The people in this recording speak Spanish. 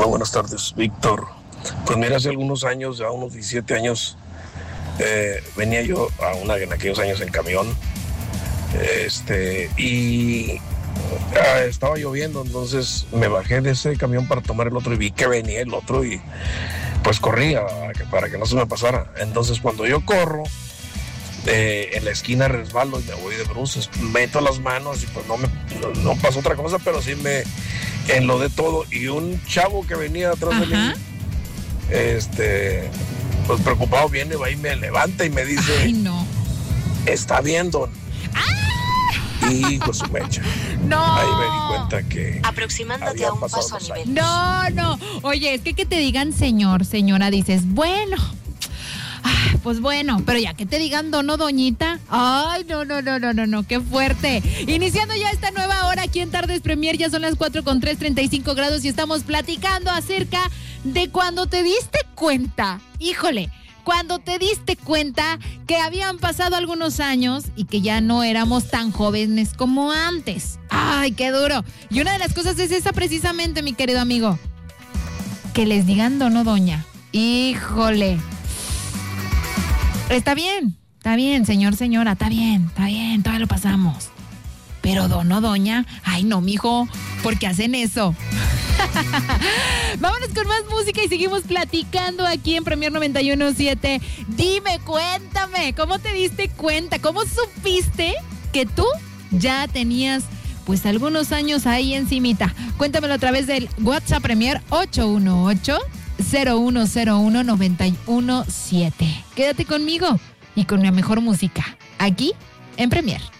buenas tardes, Víctor. Pues mira, hace algunos años, ya unos 17 años, venía yo en aquellos años en camión, y estaba lloviendo, entonces me bajé de ese camión para tomar el otro y vi que venía el otro y pues corría para que no se me pasara. Entonces cuando yo corro, en la esquina resbalo y me voy de bruces, meto las manos y pues no pasó otra cosa, pero sí me enlodé todo. Y un chavo que venía atrás de mí, pues preocupado, viene, va y me levanta y me dice: ay, no. Está viendo. Hijo su mecha. No. Ahí me di cuenta que aproximándote a un paso a nivel. No. Oye, es que te digan señor, señora, dices, bueno. Pues bueno, pero ya que te digan don o doñita. Ay, no, qué fuerte. Iniciando ya esta nueva hora aquí en Tardes Premier, ya son las 4:03, 35 grados y estamos platicando acerca de cuando te diste cuenta, cuando te diste cuenta que habían pasado algunos años y que ya no éramos tan jóvenes como antes. Ay, qué duro. Y una de las cosas es esa precisamente, mi querido amigo. Que les digan don o doña. Híjole. Está bien, señor, señora, está bien, todavía lo pasamos. Pero don o doña, ay no, mijo, ¿por qué hacen eso? Vámonos con más música y seguimos platicando aquí en Premier 91.7. Dime, cuéntame, ¿cómo te diste cuenta? ¿Cómo supiste que tú ya tenías pues algunos años ahí encimita? Cuéntamelo a través del WhatsApp Premier 818-0101-917. Quédate conmigo y con la mejor música, aquí en Premier.